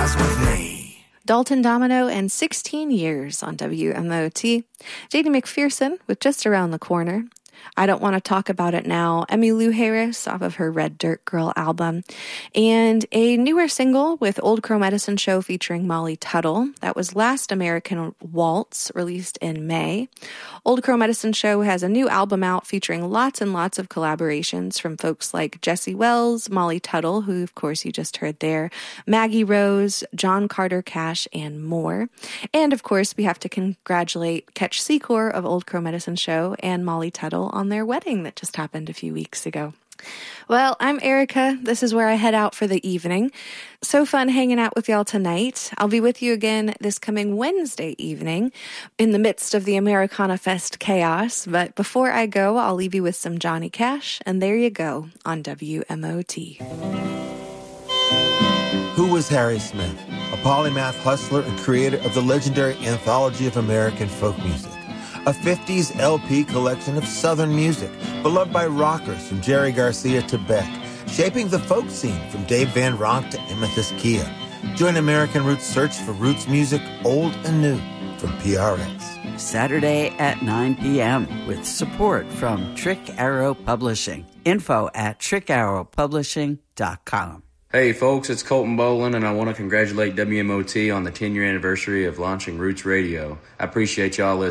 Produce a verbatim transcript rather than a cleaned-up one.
rise with me. Dalton Domino and sixteen years on W M O T. J D McPherson with Just Around the Corner. I Don't Want to Talk About It Now, Emmylou Harris off of her Red Dirt Girl album, and a newer single with Old Crow Medicine Show featuring Molly Tuttle. That was Last American Waltz, released in May. Old Crow Medicine Show has a new album out featuring lots and lots of collaborations from folks like Jesse Wells, Molly Tuttle, who of course you just heard there, Maggie Rose, John Carter Cash, and more. And of course we have to congratulate Ketch Secor of Old Crow Medicine Show and Molly Tuttle on their wedding that just happened a few weeks ago. Well, I'm Erica. This is where I head out for the evening. So fun hanging out with y'all tonight. I'll be with you again this coming Wednesday evening in the midst of the Americana Fest chaos. But before I go, I'll leave you with some Johnny Cash. And there you go on W M O T. Who was Harry Smith? A polymath hustler and creator of the legendary Anthology of American Folk Music, a fifties L P collection of Southern music, beloved by rockers from Jerry Garcia to Beck, shaping the folk scene from Dave Van Ronk to Amethyst Kia. Join American Roots' search for roots music, old and new, from P R X. Saturday at nine p.m. with support from Trick Arrow Publishing. Info at trick arrow publishing dot com. Hey folks, it's Colton Boland, and I want to congratulate W M O T on the ten-year anniversary of launching Roots Radio. I appreciate y'all listening.